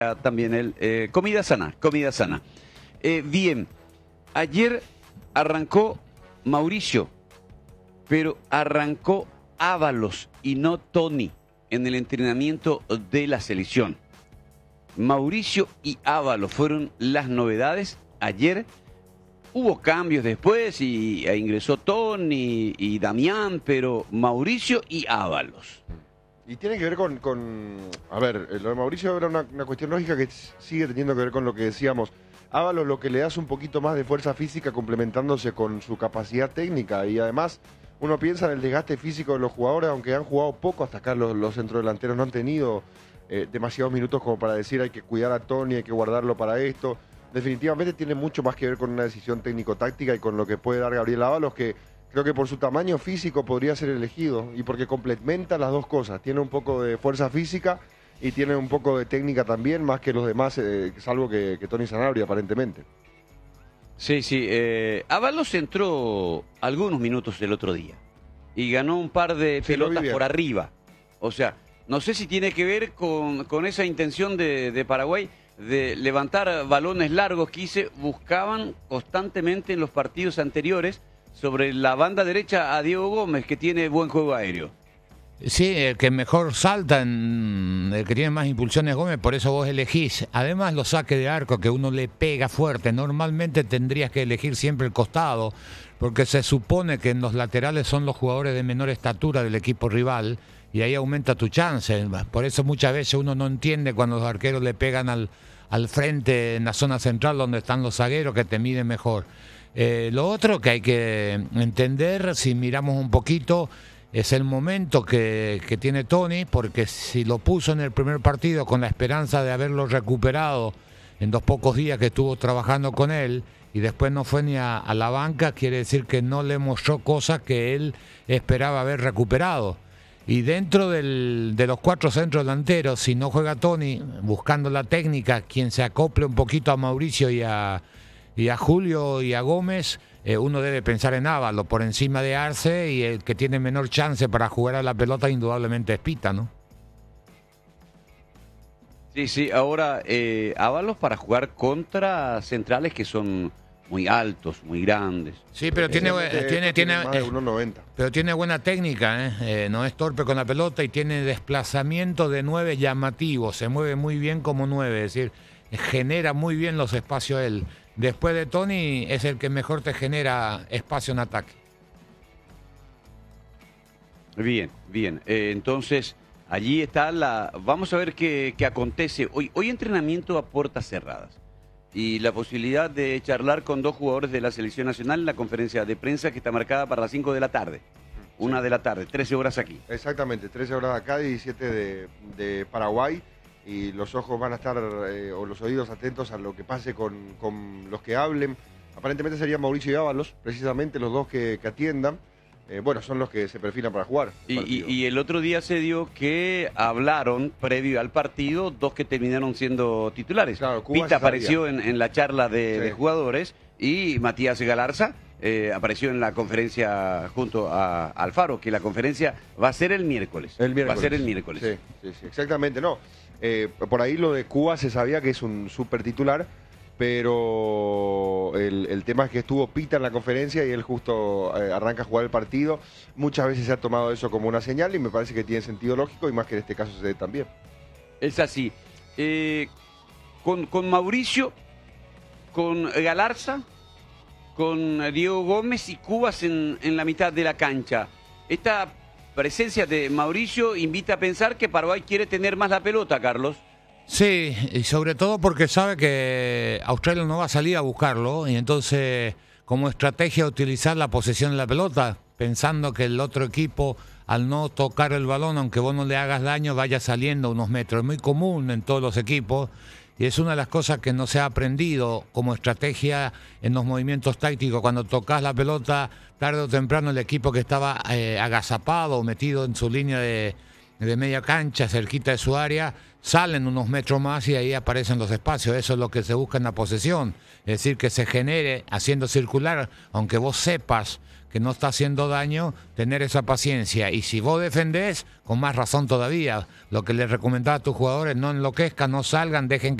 También comida sana, comida sana. Bien, ayer arrancó Mauricio, pero arrancó Ábalos y no Tony en el entrenamiento de la selección. Mauricio y Ábalos fueron las novedades ayer. Hubo cambios después y ingresó Tony y Damián, pero Mauricio y Ábalos. Y tiene que ver a ver, lo de Mauricio era una cuestión lógica que sigue teniendo que ver con lo que decíamos. Ábalos lo que le das un poquito más de fuerza física complementándose con su capacidad técnica y además uno piensa en el desgaste físico de los jugadores, aunque han jugado poco hasta acá los centrodelanteros no han tenido demasiados minutos como para decir hay que cuidar a Tony, hay que guardarlo para esto. Definitivamente tiene mucho más que ver con una decisión técnico-táctica y con lo que puede dar Gabriel Ábalos, que creo que por su tamaño físico podría ser elegido y porque complementa las dos cosas. Tiene un poco de fuerza física y tiene un poco de técnica también, más que los demás, salvo que Tony Sanabria aparentemente. Sí, sí. Ábalos entró algunos minutos el otro día y ganó un par de pelotas por arriba. O sea, no sé si tiene que ver con esa intención de Paraguay de levantar balones largos que buscaban constantemente en los partidos anteriores sobre la banda derecha a Diego Gómez, que tiene buen juego aéreo. Sí, el que mejor salta, el que tiene más impulsiones Gómez, por eso vos elegís. Además los saques de arco que uno le pega fuerte, normalmente tendrías que elegir siempre el costado, porque se supone que en los laterales son los jugadores de menor estatura del equipo rival y ahí aumenta tu chance. Por eso muchas veces uno no entiende cuando los arqueros le pegan al frente en la zona central donde están los zagueros que te miden mejor. Lo otro que hay que entender, si miramos un poquito, es el momento que tiene Tony, porque si lo puso en el primer partido con la esperanza de haberlo recuperado en los pocos días que estuvo trabajando con él y después no fue ni a la banca, quiere decir que no le mostró cosas que él esperaba haber recuperado. Y dentro de los cuatro centros delanteros, si no juega Tony, buscando la técnica, quien se acople un poquito a Mauricio y a Julio y a Gómez, uno debe pensar en Ábalos por encima de Arce, y el que tiene menor chance para jugar a la pelota indudablemente es Pita, ¿no? Sí, sí, ahora Ábalos para jugar contra centrales que son muy altos, muy grandes. Sí, pero tiene más de 1.90. Pero tiene buena técnica, no es torpe con la pelota y tiene desplazamiento de 9 llamativo, se mueve muy bien como 9, es decir, genera muy bien los espacios él. Después de Tony es el que mejor te genera espacio en ataque. Bien, bien. Entonces, allí está vamos a ver qué acontece. Hoy entrenamiento a puertas cerradas. Y la posibilidad de charlar con dos jugadores de la Selección Nacional en la conferencia de prensa que está marcada para las 5 de la tarde. 1 de la tarde, 13 horas aquí. Exactamente, 13 horas acá, 17 de Paraguay. Y los ojos van a estar, o los oídos atentos a lo que pase con los que hablen. Aparentemente serían Mauricio y Ábalos, precisamente los dos que atiendan. Bueno, son los que se perfilan para jugar. Y el otro día se dio que hablaron previo al partido dos que terminaron siendo titulares. Claro, Pita apareció en la charla de jugadores y Matías Galarza apareció en la conferencia junto a Alfaro, que la conferencia va a ser el miércoles. Va a ser el miércoles. Sí, exactamente, no. Por ahí lo de Cuba se sabía que es un súper titular, pero el tema es que estuvo Pita en la conferencia y él justo arranca a jugar el partido. Muchas veces se ha tomado eso como una señal y me parece que tiene sentido lógico y más que en este caso se dé también. Es así. Con Mauricio, con Galarza, con Diego Gómez y Cubas en la mitad de la cancha. Esta presencia de Mauricio invita a pensar que Paraguay quiere tener más la pelota, Carlos. Sí, y sobre todo porque sabe que Australia no va a salir a buscarlo y entonces como estrategia utilizar la posesión de la pelota, pensando que el otro equipo al no tocar el balón, aunque vos no le hagas daño, vaya saliendo unos metros. Es muy común en todos los equipos y es una de las cosas que no se ha aprendido como estrategia en los movimientos tácticos. Cuando tocas la pelota, tarde o temprano el equipo que estaba agazapado o metido en su línea de de media cancha, cerquita de su área, salen unos metros más y ahí aparecen los espacios. Eso es lo que se busca en la posesión. Es decir, que se genere haciendo circular, aunque vos sepas que no está haciendo daño, tener esa paciencia. Y si vos defendés, con más razón todavía. Lo que les recomendaba a tus jugadores, no enloquezcan, no salgan, dejen